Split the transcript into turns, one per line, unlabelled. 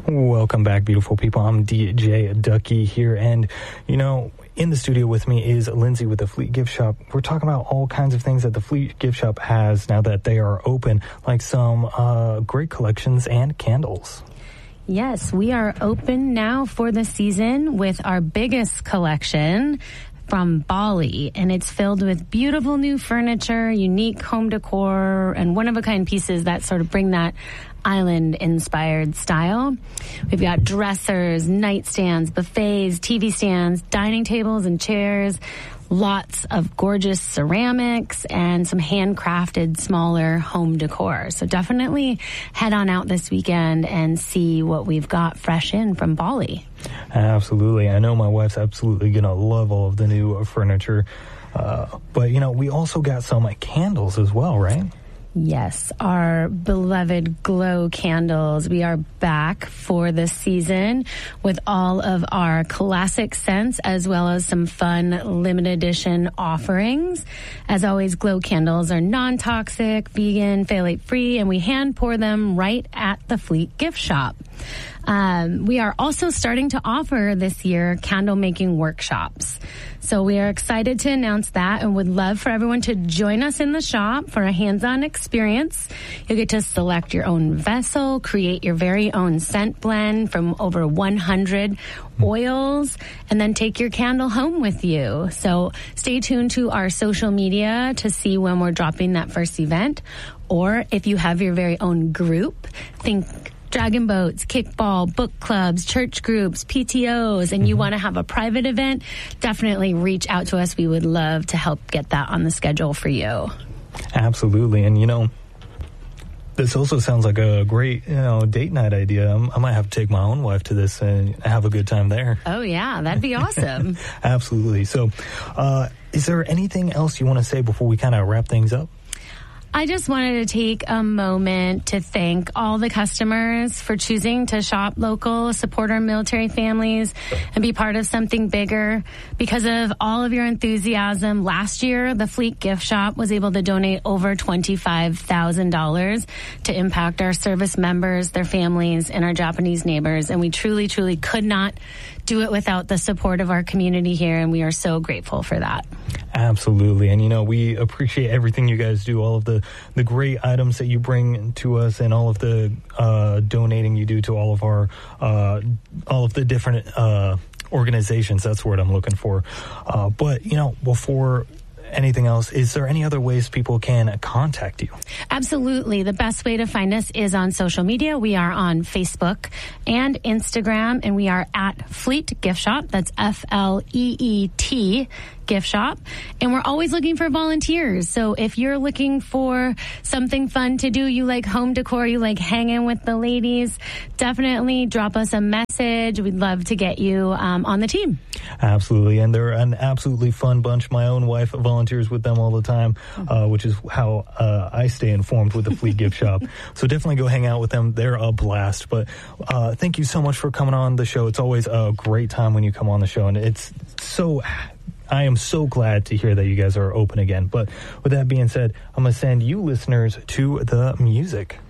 Welcome back, beautiful people. I'm DJ Ducky here, and, you know, in the studio with me is Lindsay with the Fleet Gift Shop. We're talking about all kinds of things that the Fleet Gift Shop has now that they are open, like some great collections and candles.
Yes, we are open now for the season with our biggest collection from Bali, and it's filled with beautiful new furniture, unique home decor, and one-of-a-kind pieces that sort of bring that island-inspired style. We've got dressers, nightstands, buffets, TV stands, dining tables and chairs, lots of gorgeous ceramics, and some handcrafted smaller home decor. So definitely head on out this weekend and see what we've got fresh in from Bali.
Absolutely. I know my wife's absolutely going to love all of the new furniture. But, you know, we also got some candles as well, right?
Yes, our beloved glow candles. We are back for the season with all of our classic scents as well as some fun limited edition offerings. As always, glow candles are non-toxic, vegan, phthalate free, and we hand pour them right at the Fleet Gift Shop. We are also starting to offer this year candle making workshops. So we are excited to announce that and would love for everyone to join us in the shop for a hands-on experience. You'll get to select your own vessel, create your very own scent blend from over 100 oils, and then take your candle home with you. So stay tuned to our social media to see when we're dropping that first event. Or if you have your very own group, think dragon boats, kickball, book clubs, church groups, PTOs, and you want to have a private event, definitely reach out to us. We would love to help get that on the schedule for you.
Absolutely. And, you know, this also sounds like a great, date night idea. I might have to take my own wife to this and have a good time there.
Oh, yeah. That'd be awesome.
Absolutely. So, is there anything else you want to say before we kind of wrap things up?
I just wanted to take a moment to thank all the customers for choosing to shop local, support our military families, and be part of something bigger. Because of all of your enthusiasm, last year, the Fleet Gift Shop was able to donate over $25,000 to impact our service members, their families, and our Japanese neighbors. And we truly, truly could not do it without the support of our community here, and we are so grateful for that.
Absolutely. And, you know, we appreciate everything you guys do, all of the great items that you bring to us, and all of the donating you do to all of the different organizations. That's the word I'm looking for. But, you know, before anything else, is there any other ways people can contact you? Absolutely.
The best way to find us is on social media. We are on Facebook and Instagram, and we are at Fleet Gift Shop. That's FLEET Gift Shop. And we're always looking for volunteers. So if you're looking for something fun to do, you like home decor, you like hanging with the ladies, definitely drop us a message. We'd love to get you on the team.
Absolutely. And they're an absolutely fun bunch. My own wife volunteers with them all the time, which is how I stay informed with the Fleet Gift Shop. So definitely go hang out with them. They're a blast. But thank you so much for coming on the show. It's always a great time when you come on the show. And I am so glad to hear that you guys are open again. But with that being said, I'm going to send you listeners to the music.